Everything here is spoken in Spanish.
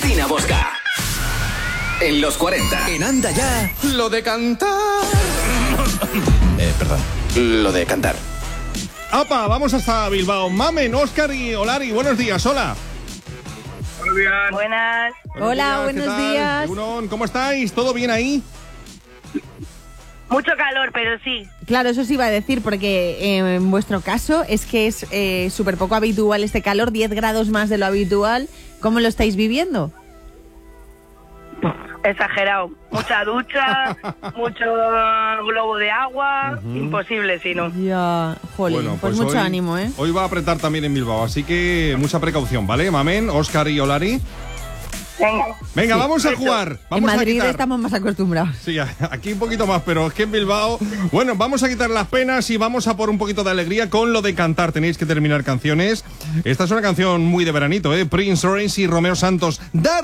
Cristina Bosca. En los 40. En Anda Ya. Lo de cantar. Perdón. Lo de cantar. ¡Apa! Vamos hasta Bilbao. Mamen, Óscar y Olari. Buenos días, hola. Buenos días. Buenas. Hola, buenos días. ¿Cómo estáis? ¿Todo bien ahí? Mucho calor, pero sí. Claro, eso sí iba a decir, porque en vuestro caso es que es súper poco habitual este calor, 10 grados más de lo habitual. ¿Cómo lo estáis viviendo? Exagerado. Mucha ducha, mucho globo de agua, imposible si no. Ya, jolín, Bueno, pues mucho hoy, ánimo, ¿eh? Hoy va a apretar también en Bilbao, así que mucha precaución, ¿vale? Mamen, Óscar y Olari. Venga, vamos a jugar. Vamos en Madrid a quitar. estamos más acostumbrados. Sí, aquí un poquito más, pero es que en Bilbao... Bueno, vamos a quitar las penas y vamos a por un poquito de alegría con lo de cantar. Tenéis que terminar canciones. Esta es una canción muy de veranito, ¿eh? Prince Royce y Romeo Santos. ¡Dar!